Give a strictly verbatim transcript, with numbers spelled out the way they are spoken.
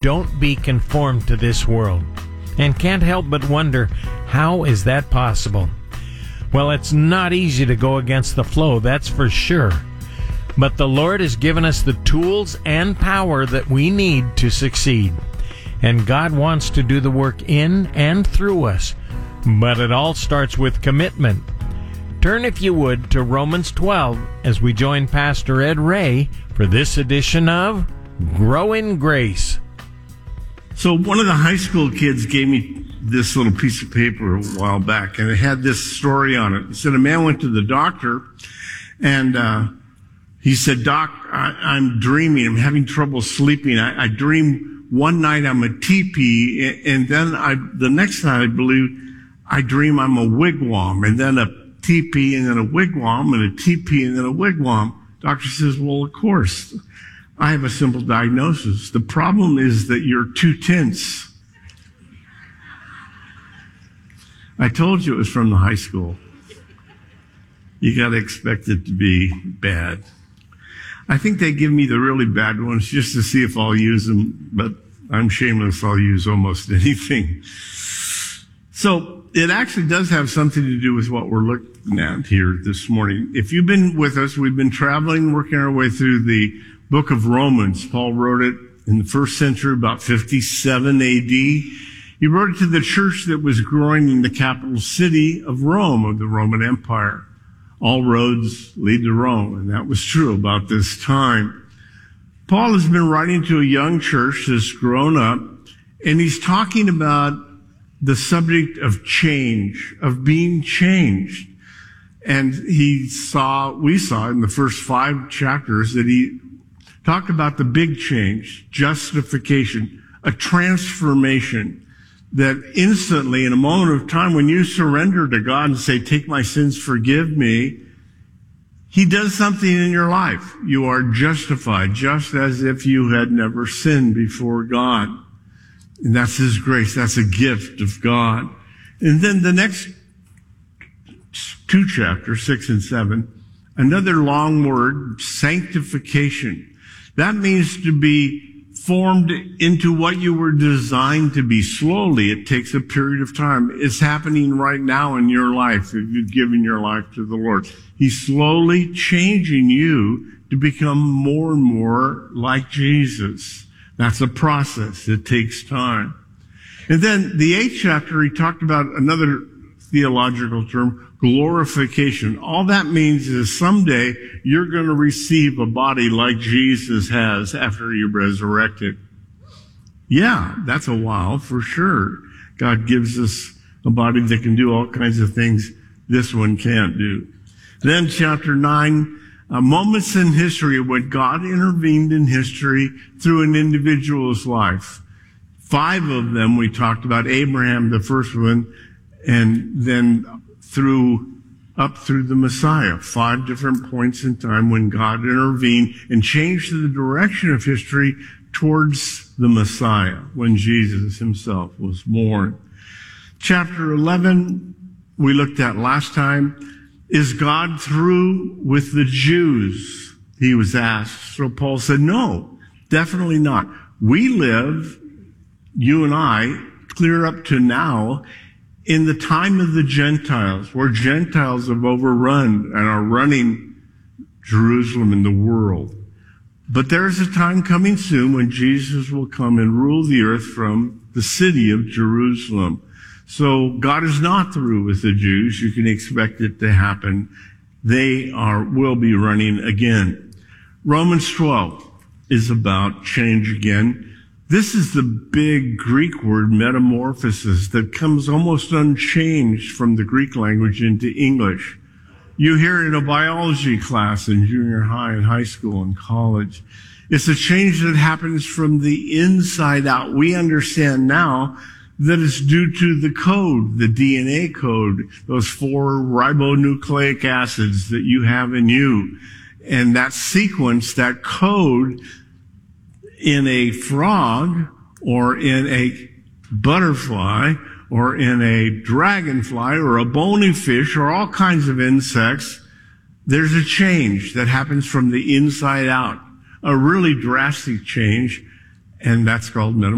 don't be conformed to this world. And can't help but wonder, how is that possible? Well, it's not easy to go against the flow, that's for sure. But the Lord has given us the tools and power that we need to succeed. And God wants to do the work in and through us. But it all starts with commitment. Turn, if you would, to Romans twelve as we join Pastor Ed Ray for this edition of Grow in Grace. So one of the high school kids gave me this little piece of paper a while back, and it had this story on it. It said a man went to the doctor, and uh, he said, "Doc, I, I'm dreaming. I'm having trouble sleeping. I, I dream one night I'm a teepee, and then I, the next night I believe I dream I'm a wigwam, and then a teepee, and then a wigwam, and a teepee, and then a wigwam." Doctor says, "Well, of course. I have a simple diagnosis. The problem is that you're too tense." I told you it was from the high school. You got to expect it to be bad. I think they give me the really bad ones just to see if I'll use them, but I'm shameless. I'll use almost anything. So it actually does have something to do with what we're looking at here this morning. If you've been with us, we've been traveling, working our way through the book of Romans. Paul wrote it in the first century, about fifty-seven A D. He wrote it to the church that was growing in the capital city of Rome, of the Roman Empire. All roads lead to Rome, and that was true about this time. Paul has been writing to a young church that's grown up, and he's talking about the subject of change, of being changed. And he saw, we saw in the first five chapters that he talked about the big change, justification, a transformation that instantly, in a moment of time, when you surrender to God and say, "Take my sins, forgive me," He does something in your life. You are justified, just as if you had never sinned before God. And that's His grace. That's a gift of God. And then the next two chapters, six and seven, another long word, sanctification. That means to be formed into what you were designed to be. Slowly, it takes a period of time. It's happening right now in your life if you've given your life to the Lord. He's slowly changing you to become more and more like Jesus. That's a process. It takes time. And then the eighth chapter, he talked about another theological term, glorification. All that means is someday you're going to receive a body like Jesus has after you're resurrected. Yeah, that's a while for sure. God gives us a body that can do all kinds of things this one can't do. Then chapter nine, uh, moments in history when God intervened in history through an individual's life. Five of them we talked about, Abraham, the first one, and then through, up through the Messiah. Five different points in time when God intervened and changed the direction of history towards the Messiah, when Jesus Himself was born. Chapter eleven, we looked at last time. Is God through with the Jews? He was asked. So Paul said, no, definitely not. We live, you and I, clear up to now, in the time of the Gentiles, where Gentiles have overrun and are running Jerusalem and the world. But there is a time coming soon when Jesus will come and rule the earth from the city of Jerusalem. So God is not through with the Jews. You can expect it to happen. They are, will be running again. Romans twelve is about change again. This is the big Greek word metamorphosis that comes almost unchanged from the Greek language into English. You hear it in a biology class in junior high and high school and college. It's a change that happens from the inside out. We understand now that it's due to the code, the D N A code, those four ribonucleic acids that you have in you. And that sequence, that code in a frog or in a butterfly or in a dragonfly or a bony fish or all kinds of insects, there's a change that happens from the inside out, a really drastic change, and that's called metamorphosis.